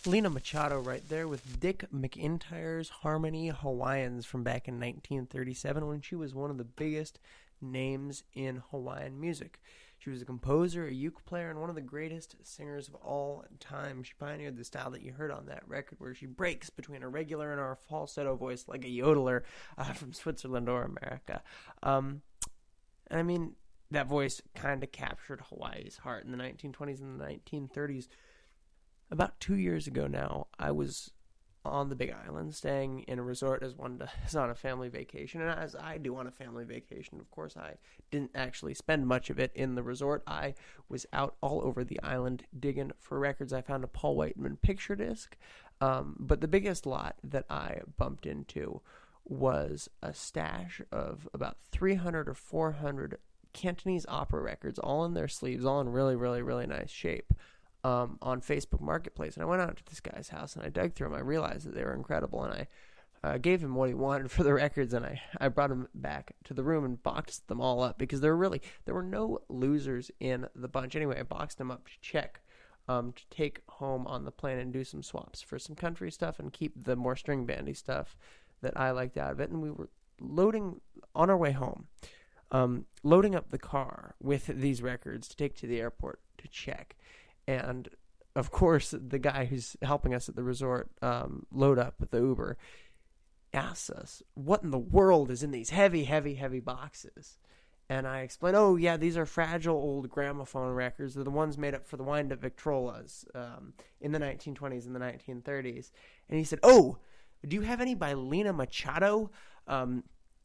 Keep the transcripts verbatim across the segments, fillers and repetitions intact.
Lena Machado right there with Dick McIntyre's Harmony Hawaiians from back in nineteen thirty-seven when she was one of the biggest names in Hawaiian music. She was a composer, a uke player, and one of the greatest singers of all time. She pioneered the style that you heard on that record where she breaks between a regular and a falsetto voice like a yodeler uh, from Switzerland or America. Um, and I mean, that voice kind of captured Hawaii's heart in the nineteen twenties and the nineteen thirties. About two years ago now, I was on the Big Island, staying in a resort as one does on a family vacation. And as I do on a family vacation, of course, I didn't actually spend much of it in the resort. I was out all over the island digging for records. I found a Paul Whiteman picture disc. Um, but the biggest lot that I bumped into was a stash of about three hundred or four hundred Cantonese opera records, all in their sleeves, all in really, really, really nice shape. Um, on Facebook Marketplace, and I went out to this guy's house and I dug through them. I realized that they were incredible, and I uh, gave him what he wanted for the records, and I, I brought him back to the room and boxed them all up because there were really there were no losers in the bunch. Anyway, I boxed them up to check um, to take home on the plane and do some swaps for some country stuff and keep the more string bandy stuff that I liked out of it. And we were loading on our way home, um, loading up the car with these records to take to the airport to check. And, of course, the guy who's helping us at the resort um, load up the Uber asks us, what in the world is in these heavy, heavy, heavy boxes? And I explain, oh, yeah, these are fragile old gramophone records. They're the ones made up for the wind-up Victrolas um, in the nineteen twenties and the nineteen thirties. And he said, oh, do you have any by Lena Machado? Um,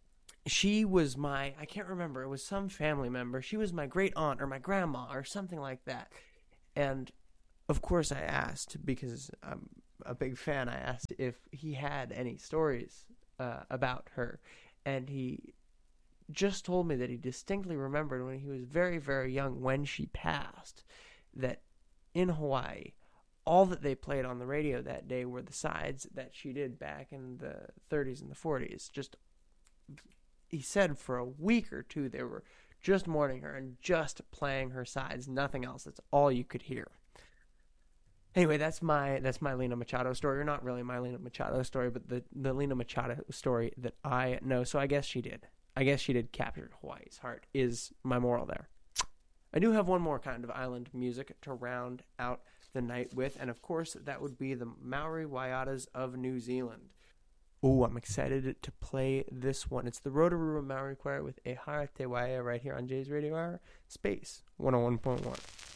she was my, I can't remember, it was some family member. She was my great aunt or my grandma or something like that. And, of course, I asked, because I'm a big fan, I asked if he had any stories uh, about her. And he just told me that he distinctly remembered when he was very, very young, when she passed, that in Hawaii, all that they played on the radio that day were the sides that she did back in the thirties and the forties. Just, he said for a week or two they were just mourning her and just playing her sides, nothing else. That's all you could hear. Anyway, that's my that's my Lena Machado story. Or not really my Lena Machado story, but the, the Lena Machado story that I know. So I guess she did. I guess she did capture Hawaii's heart, is my moral there. I do have one more kind of island music to round out the night with, and of course that would be the Maori Waiatas of New Zealand. Oh, I'm excited to play this one. It's the Rotorua Maori Choir with Ehara Te Waia right here on Jay's Radio Hour, Space one oh one point one.